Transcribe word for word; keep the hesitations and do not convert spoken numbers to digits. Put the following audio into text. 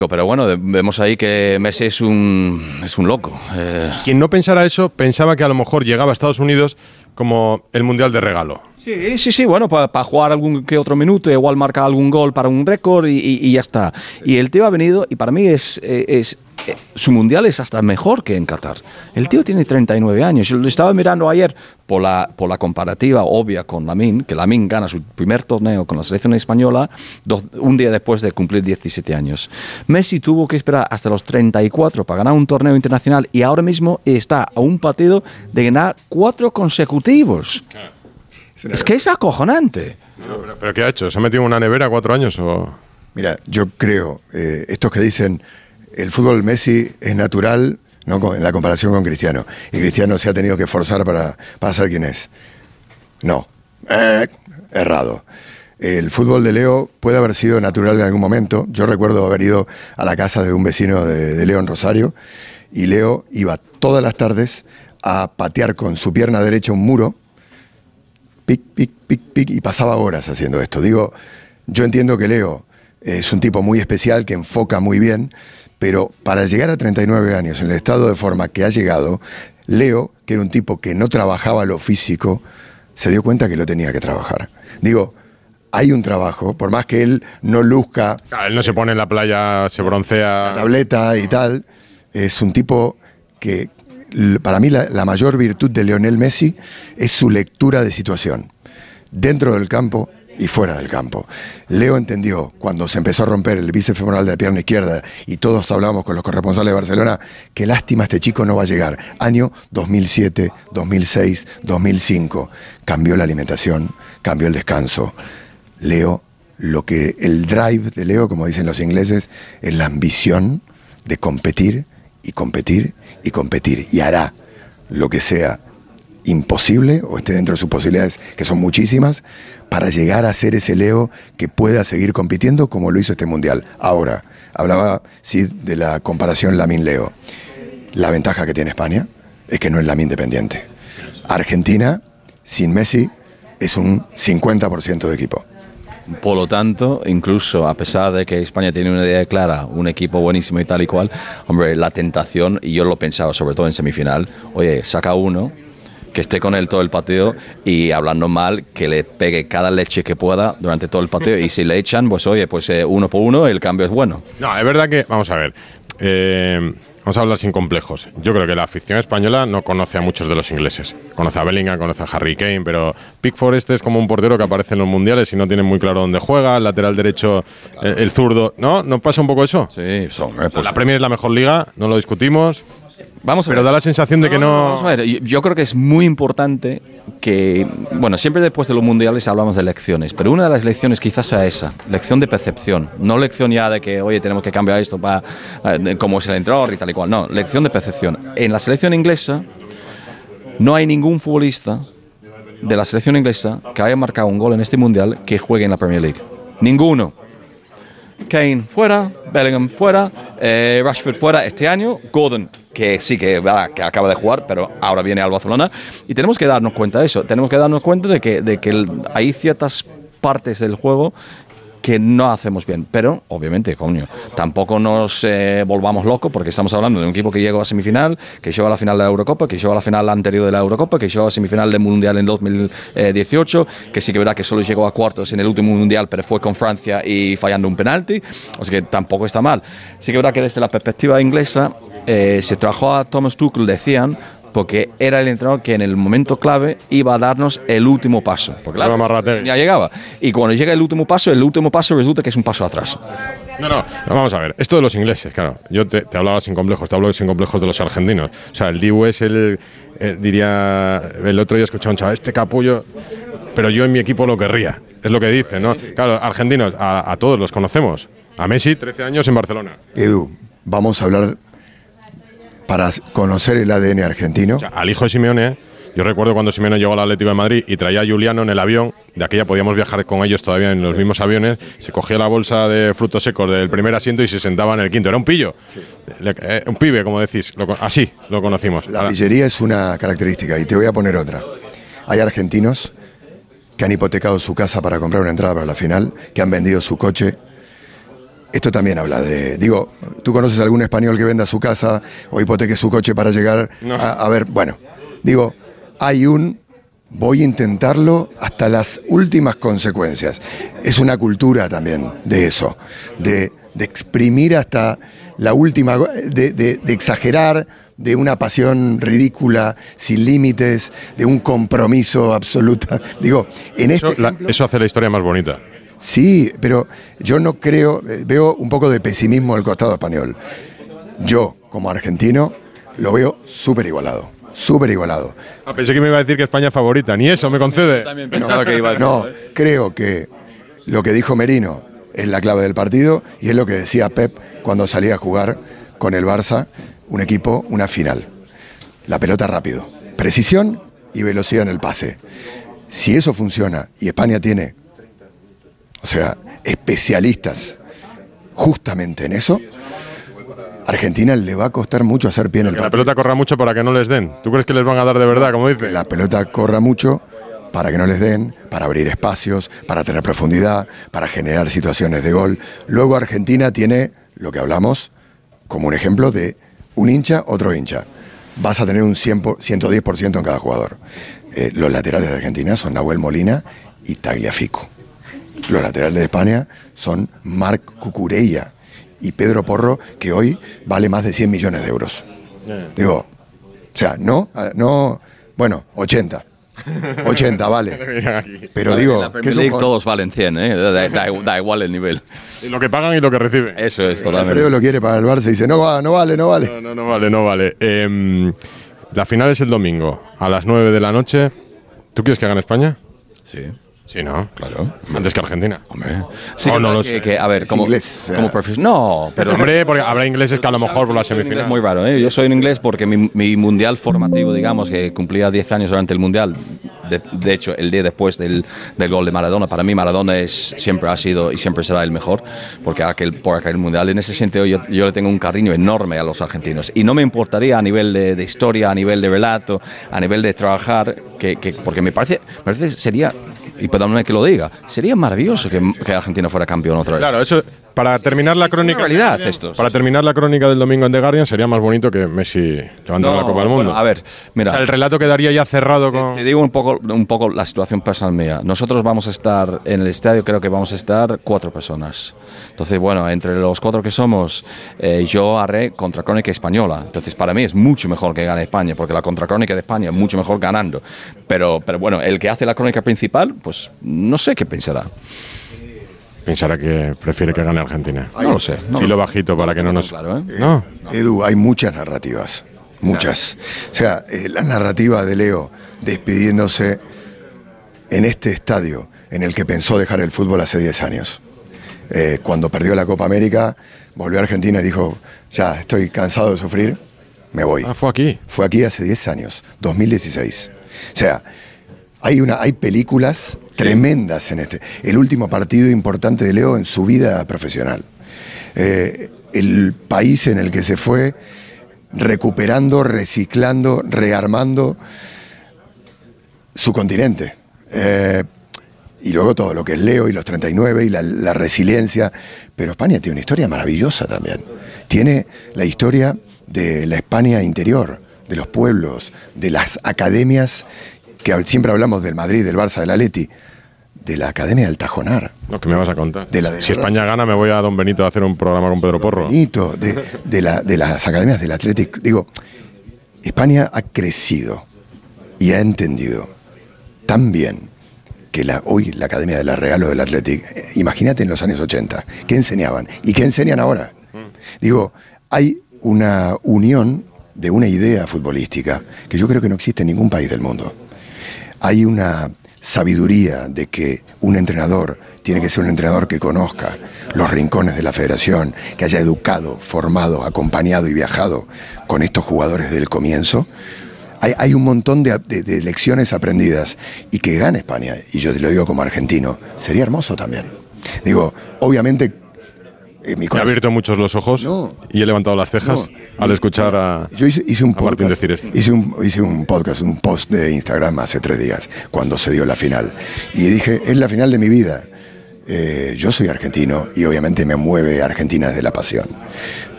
Pero bueno, vemos ahí que Messi es un, es un loco. Eh. Quien no pensara eso, pensaba que a lo mejor llegaba a Estados Unidos como el Mundial de regalo. Sí, sí, sí, bueno, para pa jugar algún que otro minuto, igual marcar algún gol para un récord y, y, y ya está. Y el tío ha venido y para mí es, es, es su Mundial es hasta mejor que en Qatar. El tío tiene treinta y nueve años. Yo lo estaba mirando ayer por la, por la comparativa obvia con Lamine, que Lamine gana su primer torneo con la selección española dos, un día después de cumplir diecisiete años. Messi tuvo que esperar hasta los treinta y cuatro para ganar un torneo internacional y ahora mismo está a un partido de ganar cuatro consecutivos. Es que es acojonante. No, pero, ¿Pero qué ha hecho? ¿Se ha metido en una nevera cuatro años o...? Mira, yo creo, eh, estos que dicen el fútbol Messi es natural, ¿no?, en la comparación con Cristiano, y Cristiano se ha tenido que esforzar para, para ser quien es. No, eh, errado. El fútbol de Leo puede haber sido natural en algún momento. Yo recuerdo haber ido a la casa de un vecino de, de Leo en Rosario, y Leo iba todas las tardes a patear con su pierna derecha un muro, pic, pic, pic, pic, y pasaba horas haciendo esto. Digo, yo entiendo que Leo es un tipo muy especial, que enfoca muy bien, pero para llegar a treinta y nueve años en el estado de forma que ha llegado, Leo, que era un tipo que no trabajaba lo físico, se dio cuenta que lo tenía que trabajar. Digo, hay un trabajo, por más que él no luzca... Claro, él no se pone en la playa, se broncea... La tableta y tal, es un tipo que... Para mí la, la mayor virtud de Lionel Messi es su lectura de situación, dentro del campo y fuera del campo. Leo entendió, cuando se empezó a romper el bíceps femoral de la pierna izquierda, y todos hablamos con los corresponsales de Barcelona, qué lástima, este chico no va a llegar. Año dos mil siete, dos mil seis, dos mil cinco. Cambió la alimentación, cambió el descanso. Leo, lo que el drive de Leo, como dicen los ingleses, es la ambición de competir y competir y competir, y hará lo que sea imposible o esté dentro de sus posibilidades, que son muchísimas, para llegar a ser ese Leo que pueda seguir compitiendo como lo hizo este Mundial. Ahora, hablaba sí de la comparación Lamine-Leo. La ventaja que tiene España es que no es Lamine dependiente. Argentina, sin Messi, es un cincuenta por ciento de equipo. Por lo tanto, incluso a pesar de que España tiene una idea clara, un equipo buenísimo y tal y cual, hombre, la tentación, y yo lo pensaba sobre todo en semifinal, oye, saca uno, que esté con él todo el partido y hablando mal, que le pegue cada leche que pueda durante todo el partido, y si le echan, pues oye, pues eh, uno por uno el cambio es bueno. No, es verdad que, vamos a ver, eh, vamos a hablar sin complejos. Yo creo que la afición española no conoce a muchos de los ingleses. Conoce a Bellingham, conoce a Harry Kane, pero Pickford este es como un portero que aparece en los mundiales y no tiene muy claro dónde juega, el lateral derecho, el, el zurdo. ¿No? ¿No pasa un poco eso? Sí, son, eh, pues, la Premier es la mejor liga, no lo discutimos. Vamos a pero ver. da la sensación de que no, no... Vamos a ver, yo, yo creo que es muy importante que, bueno, siempre después de los mundiales hablamos de lecciones, pero una de las lecciones quizás sea esa, lección de percepción, no lección ya de que, oye, tenemos que cambiar esto para, eh, como es el entrenador y tal y cual, no, lección de percepción. En la selección inglesa no hay ningún futbolista de la selección inglesa que haya marcado un gol en este mundial que juegue en la Premier League. Ninguno. Kane fuera, Bellingham fuera, eh, Rashford fuera este año, Gordon, que sí que, que acaba de jugar, pero ahora viene al Barcelona, y tenemos que darnos cuenta de eso, tenemos que darnos cuenta de que, de que el, hay ciertas partes del juego que no hacemos bien, pero obviamente, coño, tampoco nos eh, volvamos locos, porque estamos hablando de un equipo que llegó a semifinal, que llegó a la final de la Eurocopa, que llegó a la final anterior de la Eurocopa, que llegó a semifinal del Mundial en dos mil dieciocho, que sí que verá que solo llegó a cuartos en el último Mundial, pero fue con Francia y fallando un penalti, o sea que tampoco está mal. Sí que verá que desde la perspectiva inglesa eh, se trajo a Thomas Tuchel, decían, porque era el entrenador que en el momento clave iba a darnos el último paso. Porque claro, ya llegaba. Y cuando llega el último paso, el último paso resulta que es un paso atrás. No, no, vamos a ver. Esto de los ingleses, claro. Yo te, te hablaba sin complejos, te hablo sin complejos de los argentinos. O sea, el Dibu es el, eh, diría, el otro día escuché a un chaval, este capullo, pero yo en mi equipo lo querría. Es lo que dice, ¿no? Claro, argentinos, a, a todos los conocemos. A Messi, trece años en Barcelona. Edu, vamos a hablar... para conocer el A D N argentino. O sea, al hijo de Simeone, yo recuerdo cuando Simeone llegó al Atlético de Madrid y traía a Juliano en el avión, de aquella podíamos viajar con ellos todavía en los mismos aviones, se cogía la bolsa de frutos secos del primer asiento y se sentaba en el quinto. Era un pillo, Le, eh, un pibe, como decís, lo, así lo conocimos. La pillería es una característica, y te voy a poner otra. Hay argentinos que han hipotecado su casa para comprar una entrada para la final, que han vendido su coche esto también habla de... Digo, ¿tú conoces a algún español que venda su casa o hipoteque su coche para llegar no. a, a ver? Bueno, digo, hay un... Voy a intentarlo hasta las últimas consecuencias. Es una cultura también de eso, de, de exprimir hasta la última... De, de, de exagerar, de una pasión ridícula, sin límites, de un compromiso absoluto. Digo, en eso, este la, ejemplo, eso hace la historia más bonita. Sí, pero yo no creo, veo un poco de pesimismo del costado español. Yo, como argentino, lo veo súper igualado, súper igualado. Ah, pensé que me iba a decir que España es favorita, ni eso me concede. Yo también pensaba No, que iba a decir. no, creo que lo que dijo Merino es la clave del partido y es lo que decía Pep cuando salía a jugar con el Barça, un equipo, una final. La pelota rápido, precisión y velocidad en el pase. Si eso funciona y España tiene, o sea, especialistas justamente en eso, a Argentina le va a costar mucho hacer pie en el Que la partido. pelota corra mucho para que no les den. ¿Tú crees que les van a dar de verdad, como dice? La pelota corra mucho para que no les den, para abrir espacios, para tener profundidad, para generar situaciones de gol. Luego Argentina tiene, lo que hablamos, como un ejemplo de un hincha, otro hincha. Vas a tener un cien por, ciento diez por ciento en cada jugador. Eh, los laterales de Argentina son Nahuel Molina y Tagliafico. Los laterales de España son Marc Cucurella y Pedro Porro, que hoy vale más de cien millones de euros. Yeah. Digo, o sea, no, no, bueno, ochenta. ochenta, vale. Pero digo, en la que Premier es un League con- todos valen cien, ¿eh? Da, da- da igual el nivel. Y lo que pagan y lo que reciben. Eso es Alfredo totalmente. lo quiere para el Barça y dice, no va, no vale, no vale. No, no, no vale, no vale. Eh, la final es el domingo, a las nueve de la noche. ¿Tú quieres que gane España? Sí, Sí, ¿no? claro. Antes que Argentina. Hombre. Sí, Oh, que- no lo que, sé. que, a ver, Es como, inglés, o sea- como profes- No, pero... Hombre, porque habrá ingleses que a lo mejor por la Yo soy un inglés semifinal. muy raro, ¿eh? Yo soy en inglés porque mi, mi mundial formativo, digamos, que cumplía diez años durante el mundial, de, de hecho, el día después del, del gol de Maradona, para mí Maradona es, siempre ha sido y siempre será el mejor, porque aquel, por aquel mundial, en ese sentido, yo, yo le tengo un cariño enorme a los argentinos. Y no me importaría a nivel de, de historia, a nivel de relato, a nivel de trabajar, que, que, porque me parece, me parece sería, y perdóname que lo diga, sería maravilloso que, que Argentina fuera campeón otra vez. Claro, eso para terminar la es una crónica. realidad esto. Para terminar la crónica del domingo en The Guardian sería más bonito que Messi levantando No, la Copa del Mundo. bueno, a ver, mira. O sea, el relato quedaría ya cerrado con. Te digo un poco, un poco la situación personal mía. Nosotros vamos a estar en el estadio, creo que vamos a estar cuatro personas. Entonces, bueno, entre los cuatro que somos, eh, yo haré contracrónica española. Entonces, para mí es mucho mejor que gane España, porque la contracrónica de España es mucho mejor ganando. Pero, pero bueno, el que hace la crónica principal, pues no sé qué pensará. Pensará que prefiere que gane Argentina. No lo sé. No Dilo lo sé. bajito para que no nos. Claro, ¿eh? No. Edu, hay muchas narrativas, muchas. O sea, eh, la narrativa de Leo despidiéndose en este estadio en el que pensó dejar el fútbol hace diez años. Eh, cuando perdió la Copa América, volvió a Argentina y dijo, ya, estoy cansado de sufrir, me voy. Ah, fue aquí. Fue aquí hace diez años, dos mil dieciséis. O sea, hay, una, hay películas tremendas en este. El último partido importante de Leo en su vida profesional. Eh, el país en el que se fue recuperando, reciclando, rearmando su continente. Eh, y luego todo lo que es Leo y los treinta y nueve y la, la resiliencia. Pero España tiene una historia maravillosa también. Tiene la historia de la España interior, de los pueblos, de las academias, que siempre hablamos del Madrid, del Barça, del Atleti, de la Academia del Tajonar. Lo que me vas a contar. De la de si la España gana, me voy a Don Benito a hacer un programa con Pedro Porro. Benito, de, de, la, de las academias del Athletic. Digo, España ha crecido y ha entendido tan bien que la, hoy la Academia de la Real o del Athletic, eh, imagínate en los años ochenta, ¿qué enseñaban? ¿Y qué enseñan ahora? Digo, hay una unión de una idea futbolística que yo creo que no existe en ningún país del mundo. Hay una sabiduría de que un entrenador tiene que ser un entrenador que conozca los rincones de la federación, que haya educado, formado, acompañado y viajado con estos jugadores desde el comienzo. Hay, hay un montón de, de, de lecciones aprendidas y que gane España, y yo te lo digo como argentino, sería hermoso también. Digo, obviamente... Eh, mi Me ha corazón- abierto muchos los ojos No. y he levantado las cejas No. al escuchar a, Yo hice, hice un a Martín podcast, decir esto. hice un, hice un podcast, un post de Instagram hace tres días, cuando se dio la final. Y dije, es la final de mi vida. Eh, yo soy argentino y obviamente me mueve Argentina desde la pasión.